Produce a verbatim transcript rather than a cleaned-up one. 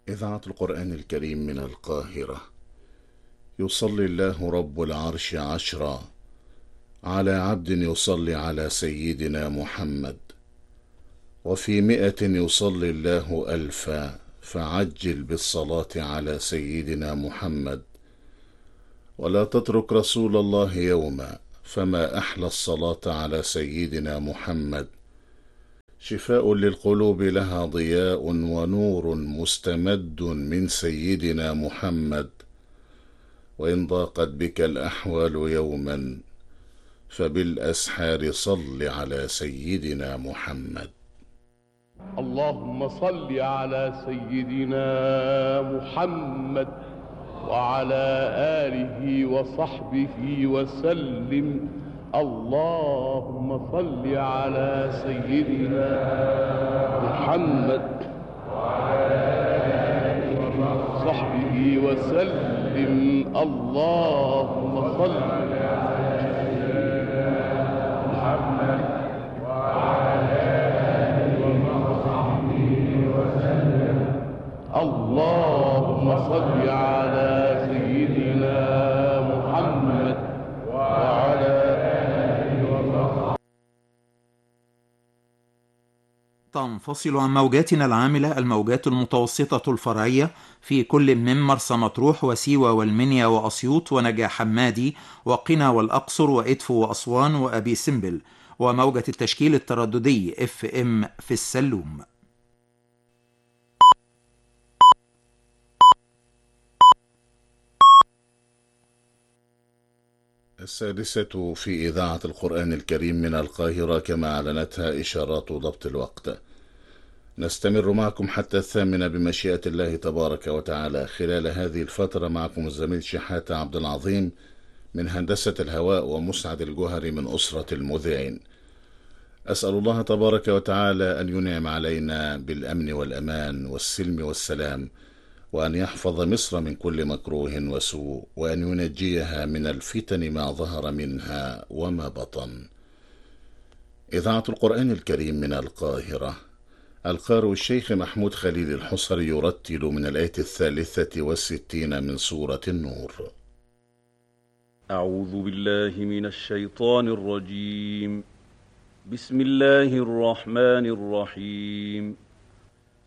إذاعة القرآن الكريم من القاهرة. يصلي الله رب العرش عشرا على عبد يصلي على سيدنا محمد، وفي مئة يصلي الله ألفا، فعجل بالصلاة على سيدنا محمد. ولا تترك رسول الله يوما، فما أحلى الصلاة على سيدنا محمد. شفاء للقلوب لها ضياء ونور مستمد من سيدنا محمد. وإن ضاقت بك الأحوال يوما، فبالأسحار صل على سيدنا محمد. اللهم صل على سيدنا محمد وعلى آله وصحبه وسلم. اللهم صل على سيدنا محمد وعلى آله وصحبه وسلم. اللهم صل على سيدنا محمد وعلى آله وصحبه وسلم. اللهم صل على سيدنا محمد وعلى آله وصحبه. تنفصل عن موجاتنا العاملة الموجات المتوسطة الفرعية في كل من مرسى مطروح وسيوة والمنيا وأسيوط ونجع حمادي وقنا والأقصر وإدفو وأسوان وأبي سمبل، وموجة التشكيل الترددي اف ام في السلوم. السادسة في إذاعة القرآن الكريم من القاهرة كما أعلنتها إشارات ضبط الوقت. نستمر معكم حتى الثامنة بمشيئة الله تبارك وتعالى. خلال هذه الفترة معكم الزميل شحاتة عبد العظيم من هندسة الهواء ومسعد الجوهري من أسرة المذيعين. أسأل الله تبارك وتعالى أن ينعم علينا بالأمن والأمان والسلم والسلام، وأن يحفظ مصر من كل مكروه وسوء، وأن ينجيها من الفتن ما ظهر منها وما بطن. إذاعة القرآن الكريم من القاهرة. القارئ الشيخ محمود خليل الحصري يرتل من الآية الثالثة والستين من سورة النور. أعوذ بالله من الشيطان الرجيم. بسم الله الرحمن الرحيم.